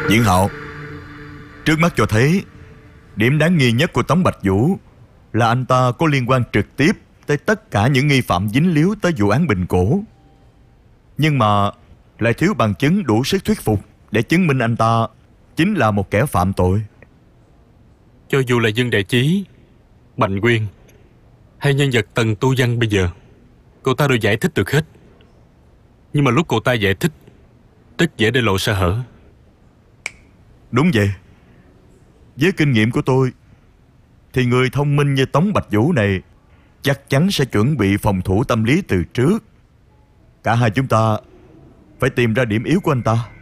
Diễn Hạo, trước mắt cho thấy điểm đáng nghi nhất của Tống Bạch Vũ là anh ta có liên quan trực tiếp tới tất cả những nghi phạm dính líu tới vụ án Bình Cổ, nhưng mà lại thiếu bằng chứng đủ sức thuyết phục để chứng minh anh ta chính là một kẻ phạm tội. Cho dù là Dương Đại Chí, Bành Quyên hay nhân vật Tần Tu Văn bây giờ, cậu ta đều giải thích được hết. Nhưng mà lúc cậu ta giải thích, rất dễ để lộ sơ hở. Đúng vậy. Với kinh nghiệm của tôi thì người thông minh như Tống Bạch Vũ này chắc chắn sẽ chuẩn bị phòng thủ tâm lý từ trước. Cả hai chúng ta phải tìm ra điểm yếu của anh ta.